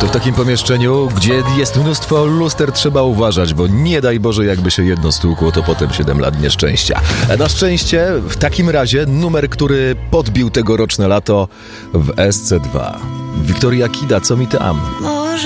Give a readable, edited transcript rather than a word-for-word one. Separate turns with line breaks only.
W takim pomieszczeniu, gdzie jest mnóstwo luster, trzeba uważać, bo nie daj Boże, jakby się jedno stłukło, to potem 7 lat nieszczęścia. Na szczęście, w takim razie, numer, który podbił tegoroczne lato w SC2. Wiktoria Kida, co mi tam?